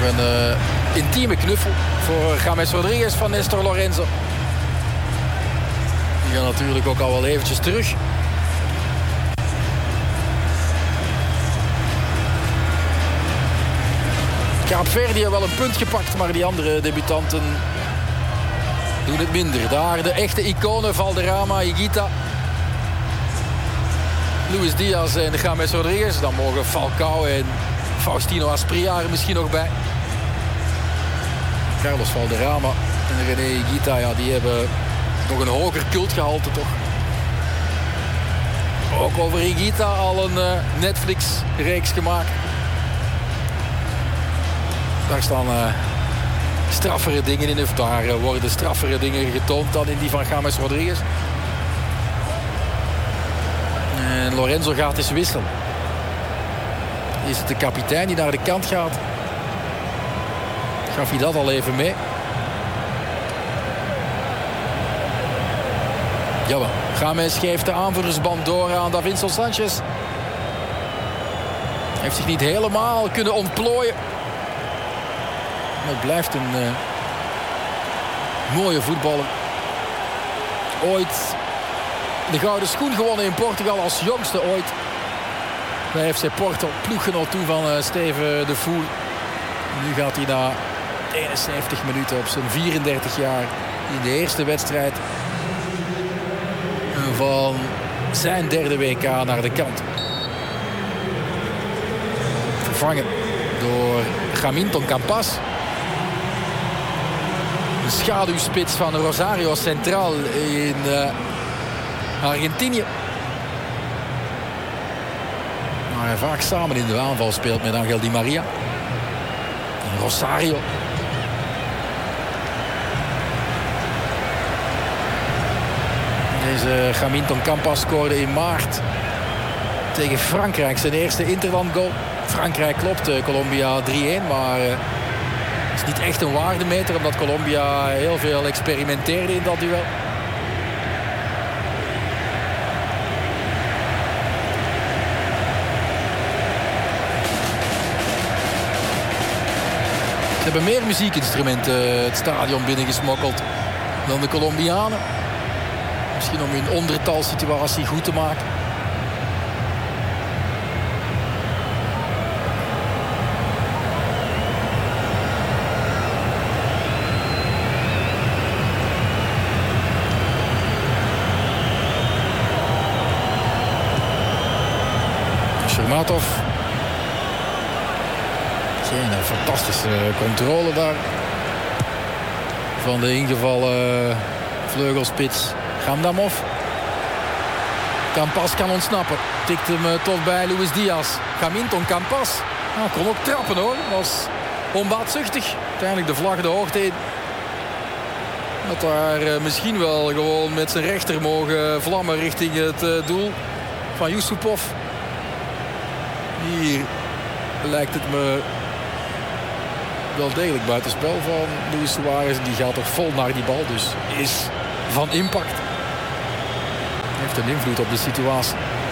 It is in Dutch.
een intieme knuffel voor James Rodriguez van Nestor Lorenzo. Die gaat natuurlijk ook al wel eventjes terug. Kaapverdi heeft wel een punt gepakt, maar die andere debutanten doen het minder. Daar de echte iconen, Valderrama, Higuita, Luis Diaz en James Rodriguez. Dan mogen Falcao en Faustino Asprilla er misschien nog bij. Carlos Valderrama en René Higuita, ja, die hebben nog een hoger cultgehalte toch. Ook over Higuita al een Netflix-reeks gemaakt. Daar staan straffere dingen in. Of daar worden straffere dingen getoond dan in die van James Rodriguez. En Lorenzo gaat eens wisselen. Is het de kapitein die naar de kant gaat? Gaf hij dat al even mee? Jawel. James geeft de aanvoerdersband door aan Davinson Sanchez. Heeft zich niet helemaal kunnen ontplooien. Maar het blijft een mooie voetballer. Ooit de gouden schoen gewonnen in Portugal als jongste ooit. Bij FC Porto, ploeggenoot toen van Steven de Voer. Nu gaat hij na 71 minuten op zijn 34 jaar in de eerste wedstrijd van zijn derde WK naar de kant. Vervangen door Gaminton Campas. De schaduwspits van Rosario Central in Argentinië. Maar hij vaak samen in de aanval speelt met Angel Di Maria. En Rosario. Deze Gaminton Campas scoorde in maart tegen Frankrijk zijn eerste interlandgoal. Frankrijk klopt, Colombia 3-1, maar het is niet echt een waardemeter omdat Colombia heel veel experimenteerde in dat duel. Ze hebben meer muziekinstrumenten het stadion binnengesmokkeld dan de Colombianen. Misschien om hun ondertalsituatie goed te maken. Shermatov. Geen fantastische controle daar. Van de ingevallen vleugelspits Gamdamov. Campas kan ontsnappen. Tikt hem tot bij Luis Diaz. Gaminton Campas. Nou, kon ook trappen hoor. Was onbaatzuchtig. Uiteindelijk de vlag de hoogte in. Dat daar misschien wel gewoon met zijn rechter mogen vlammen richting het doel van Yusupov. Hier lijkt het me wel degelijk buitenspel van Luis Suarez. Die gaat toch vol naar die bal. Dus is van impact. Heeft een invloed op de situatie.